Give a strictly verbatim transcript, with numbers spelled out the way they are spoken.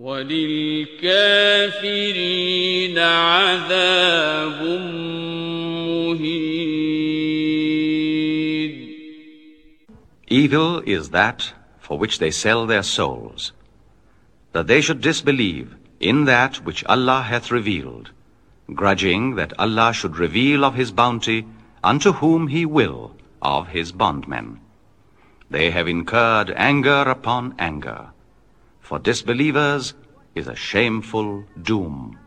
وَلِلْكَافِرِينَ عَذَابٌ مُهِينٌ. Evil is that for which they sell their souls, that they should disbelieve in that which Allah hath revealed, grudging that Allah should reveal of His bounty unto whom He will of His bondmen. They have incurred anger upon anger. For disbelievers is a shameful doom.